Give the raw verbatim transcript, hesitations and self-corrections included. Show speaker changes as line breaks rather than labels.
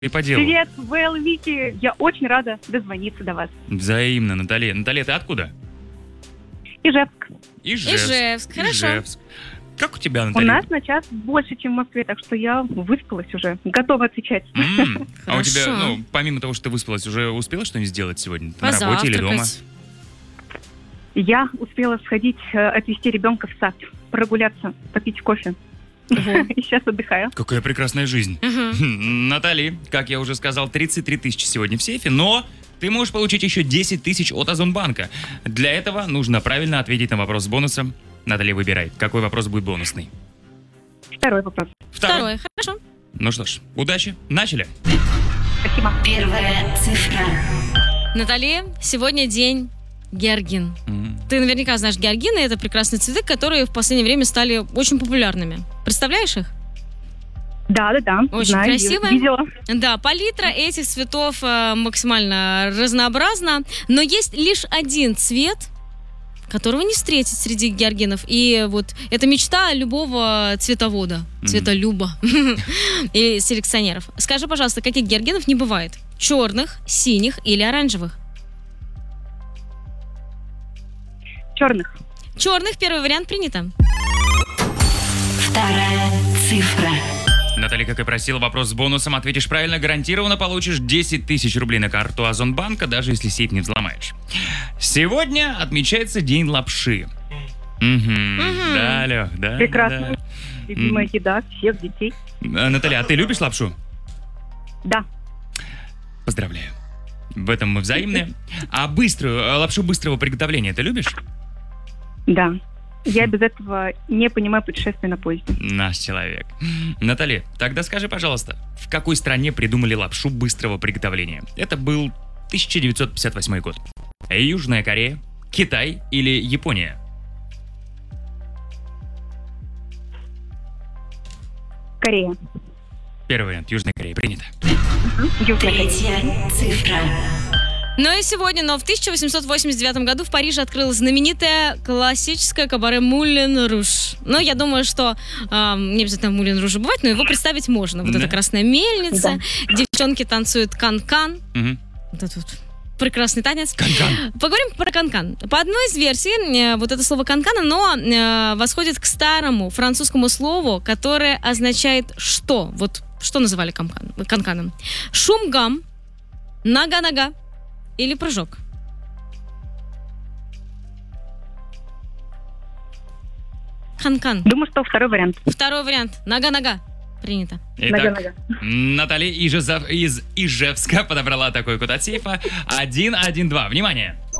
И по делу.
Привет, Вэл, Вики. Я очень рада дозвониться до вас.
Взаимно, Наталья. Наталья, ты откуда?
Ижевск.
Ижевск.
Ижевск, хорошо.
Ижевск. Как у тебя,
У
Наталья?
нас на час больше, чем в Москве, так что я выспалась уже. Готова отвечать.
М, А у тебя,
Хорошо.
ну, помимо того, что ты выспалась, уже успела что-нибудь сделать сегодня? На работе или дома?
Позавтракать.
Я успела сходить, э, отвезти ребенка в сад, прогуляться, попить кофе.
Ого.
И сейчас отдыхаю.
Какая прекрасная жизнь.
Мгм.
Хм, Наталья, как я уже сказал, тридцать три тысячи сегодня в сейфе, но ты можешь получить еще десять тысяч от Озонбанка. Для этого нужно правильно ответить на вопрос с бонусом. Наталья, выбирай, какой вопрос будет бонусный.
Второй вопрос.
Второе, хорошо.
Ну что ж, удачи, начали.
Спасибо.
Первая цифра.
Наталья, сегодня день георгин.
М.
Ты наверняка знаешь георгины, это прекрасные цветы, которые в последнее время стали очень популярными. Представляешь их?
Да, да, да.
Очень
знаю,
красиво.
Видела.
Да, палитра этих цветов э, максимально разнообразна, но есть лишь один цвет, которого не встретить среди георгинов. И вот это мечта любого цветовода, цветолюба и селекционеров. Скажи, пожалуйста, каких георгинов не бывает? Черных, синих или оранжевых?
Черных.
Черных, первый вариант принято.
Вторая цифра.
Наталья, как и просила, вопрос с бонусом. Ответишь правильно, гарантированно получишь десять тысяч рублей на карту Озонбанка, даже если сейф не взломаешь. Сегодня отмечается День лапши. Мгм. Да, Лёх, да.
Прекрасно.
да.
Любимая еда всех детей.
А, Наталья, а ты любишь лапшу?
Да.
Поздравляю. В этом мы взаимны. А быструю, а лапшу быстрого приготовления ты любишь?
Да. Я без этого не понимаю путешествия на поезде.
Наш человек. Наталья, тогда скажи, пожалуйста, в какой стране придумали лапшу быстрого приготовления? Это был тысяча девятьсот пятьдесят восьмой год. Южная Корея, Китай или Япония?
Корея.
Первый вариант. Южная Корея. Принято.
Южная Корея.
Третья цифра.
Ну и сегодня, но в тысяча восемьсот восемьдесят девятом году в Париже открылось знаменитое классическое кабаре Мулен Руж. Но я думаю, что э, не обязательно в Мулен Руже бывать, но его представить можно. Вот
Да.
эта красная мельница, девчонки танцуют канкан.
Мгм.
Вот этот вот прекрасный танец.
Канкан.
Поговорим про канкан. По одной из версий, э, вот это слово канкан, оно э, восходит к старому французскому слову, которое означает что? Вот что называли канкан, канканом? Шум-гам, нога-нога или прыжок? Канкан.
Думаю, что второй вариант.
Второй вариант. Нога-нога. Принято.
Итак,
Нога-нога.
Наталья Ижезав- из Ижевска подобрала такой код от сейфа. один один два. Внимание!